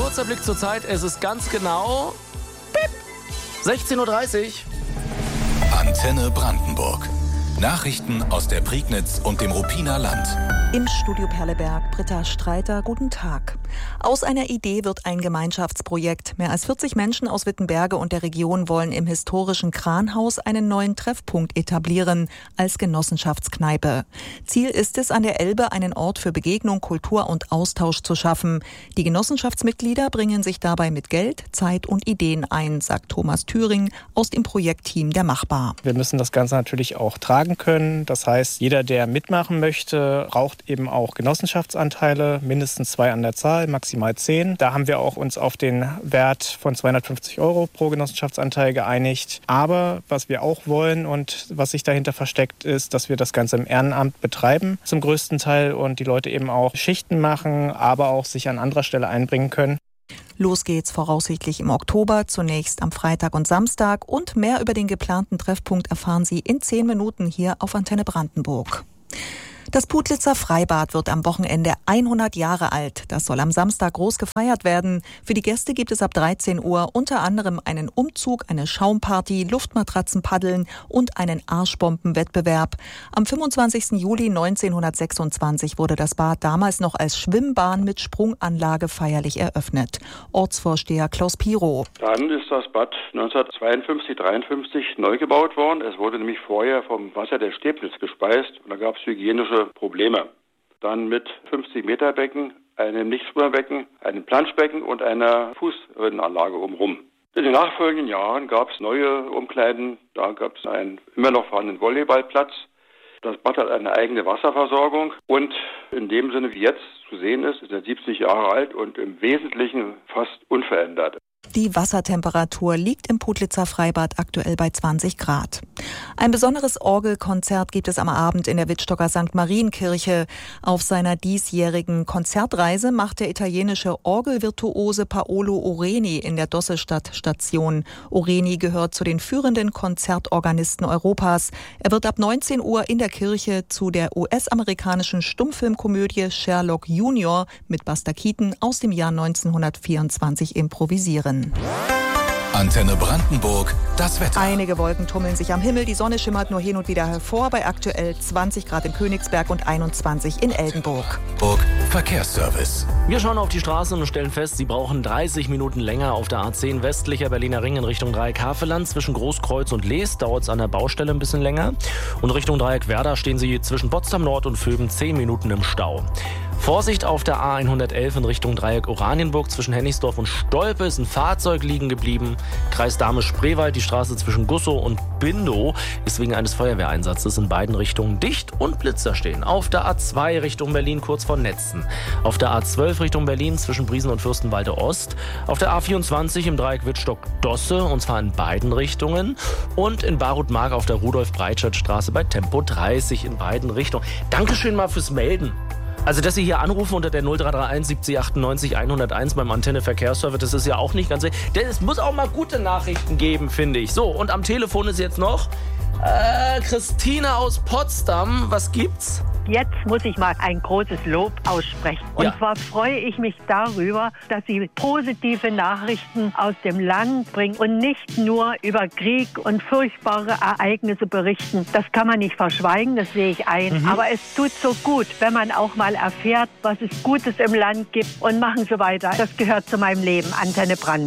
Kurzer Blick zur Zeit, es ist ganz genau 16:30 Uhr. Antenne Brandenburg. Nachrichten aus der Prignitz und dem Ruppiner Land. Im Studio Perleberg, Britta Streiter, guten Tag. Aus einer Idee wird ein Gemeinschaftsprojekt. Mehr als 40 Menschen aus Wittenberge und der Region wollen im historischen Kranhaus einen neuen Treffpunkt etablieren, als Genossenschaftskneipe. Ziel ist es, an der Elbe einen Ort für Begegnung, Kultur und Austausch zu schaffen. Die Genossenschaftsmitglieder bringen sich dabei mit Geld, Zeit und Ideen ein, sagt Thomas Thüring aus dem Projektteam der Machbar. Wir müssen das Ganze natürlich auch tragen können. Das heißt, jeder, der mitmachen möchte, braucht eben auch Genossenschaftsanteile, mindestens 2 an der Zahl, maximal 10. Da haben wir auch uns auf den Wert von 250 € pro Genossenschaftsanteil geeinigt. Aber was wir auch wollen und was sich dahinter versteckt, ist, dass wir das Ganze im Ehrenamt betreiben, zum größten Teil, und die Leute eben auch Schichten machen, aber auch sich an anderer Stelle einbringen können. Los geht's voraussichtlich im Oktober, zunächst am Freitag und Samstag. Und mehr über den geplanten Treffpunkt erfahren Sie in 10 Minuten hier auf Antenne Brandenburg. Das Putlitzer Freibad wird am Wochenende 100 Jahre alt. Das soll am Samstag groß gefeiert werden. Für die Gäste gibt es ab 13 Uhr unter anderem einen Umzug, eine Schaumparty, Luftmatratzenpaddeln und einen Arschbombenwettbewerb. Am 25. Juli 1926 wurde das Bad damals noch als Schwimmbahn mit Sprunganlage feierlich eröffnet. Ortsvorsteher Klaus Pirow. Dann ist das Bad 1952, 53 neu gebaut worden. Es wurde nämlich vorher vom Wasser der Stebnitz gespeist und da gab es hygienische Probleme. Dann mit 50-Meter-Becken, einem Nichtschwimmerbecken, einem Planschbecken und einer Fußrinnenanlage umrum. In den nachfolgenden Jahren gab es neue Umkleiden. Da gab es einen immer noch vorhandenen Volleyballplatz. Das Bad hat eine eigene Wasserversorgung und in dem Sinne, wie jetzt zu sehen ist er 70 Jahre alt und im Wesentlichen fast unverändert. Die Wassertemperatur liegt im Putlitzer Freibad aktuell bei 20 Grad. Ein besonderes Orgelkonzert gibt es am Abend in der Wittstocker St. Marienkirche. Auf seiner diesjährigen Konzertreise macht der italienische Orgelvirtuose Paolo Oreni in der Dossestadt Station. Oreni gehört zu den führenden Konzertorganisten Europas. Er wird ab 19 Uhr in der Kirche zu der US-amerikanischen Stummfilmkomödie Sherlock Junior mit Buster Keaton aus dem Jahr 1924 improvisieren. Antenne Brandenburg, das Wetter. Einige Wolken tummeln sich am Himmel, die Sonne schimmert nur hin und wieder hervor, bei aktuell 20 Grad in Königsberg und 21 in Eldenburg. Verkehrsservice. Wir schauen auf die Straße und stellen fest, Sie brauchen 30 Minuten länger auf der A10 westlicher Berliner Ring in Richtung Dreieck Havelland. Zwischen Großkreuz und Lees dauert es an der Baustelle ein bisschen länger. Und Richtung Dreieck Werder stehen Sie zwischen Potsdam Nord und Vöben 10 Minuten im Stau. Vorsicht auf der A111 in Richtung Dreieck Oranienburg. Zwischen Hennigsdorf und Stolpe ist ein Fahrzeug liegen geblieben. Kreis Dahme-Spreewald, die Straße zwischen Gussow und Bindow ist wegen eines Feuerwehreinsatzes in beiden Richtungen dicht und Blitzer stehen. Auf der A2 Richtung Berlin kurz vor Netzen. Auf der A12 Richtung Berlin zwischen Briesen und Fürstenwalde Ost. Auf der A24 im Dreieck Wittstock-Dosse, und zwar in beiden Richtungen. Und in Barut-Mark auf der Rudolf-Breitscheid-Straße bei Tempo 30 in beiden Richtungen. Dankeschön mal fürs Melden. Also, dass Sie hier anrufen unter der 0331 70 98 101 beim Antenne Verkehrsservice, das ist ja auch nicht ganz... Denn es muss auch mal gute Nachrichten geben, finde ich. So, und am Telefon ist jetzt noch Christine aus Potsdam. Was gibt's? Jetzt muss ich mal ein großes Lob aussprechen. Und zwar freue ich mich darüber, dass Sie positive Nachrichten aus dem Land bringen und nicht nur über Krieg und furchtbare Ereignisse berichten. Das kann man nicht verschweigen, das sehe ich ein. Aber es tut so gut, wenn man auch mal erfährt, was es Gutes im Land gibt, und machen so weiter. Das gehört zu meinem Leben. Antenne Brandenburg.